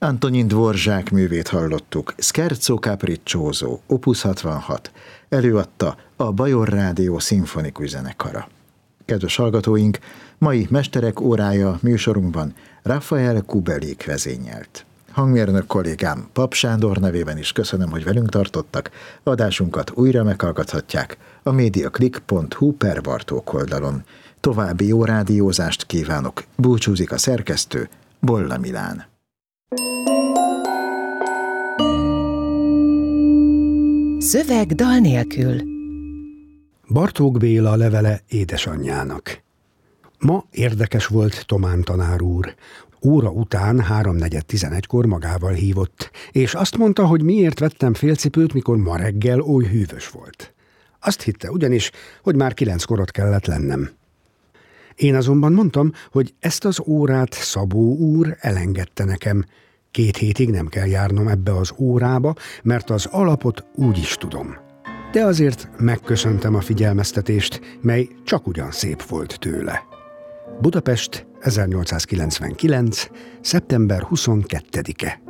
Antonin Dvorzsák művét hallottuk, Scherzo Capriccioso, Opus 66, előadta a Bajor Rádió szimfonikus zenekara. Kedves hallgatóink, mai Mesterek órája műsorunkban Rafael Kubelik vezényelt. Hangmérnök kollégám Pap Sándor nevében is köszönöm, hogy velünk tartottak. Adásunkat újra meghallgathatják a mediaclick.hu/Bartók oldalon. További jó rádiózást kívánok. Búcsúzik a szerkesztő, Bolla Milán. Szöveg dal nélkül. Bartók Béla levele édesanyjának. Ma érdekes volt Tomán tanár úr. Óra után 3:4-11-kor magával hívott, és azt mondta, hogy miért vettem félcipőt, mikor ma reggel oly hűvös volt. Azt hitte ugyanis, hogy már 9-kor ott kellett lennem. Én azonban mondtam, hogy ezt az órát Szabó úr elengedte nekem. 2 hétig nem kell járnom ebbe az órába, mert az alapot úgy is tudom. De azért megköszöntem a figyelmeztetést, mely csak ugyan szép volt tőle. Budapest, 1899. szeptember 22-e.